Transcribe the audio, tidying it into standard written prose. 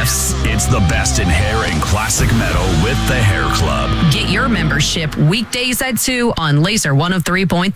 This it's the best in hair and classic metal with the Hair Club. Get your membership weekdays at 2 on Laser 103.3.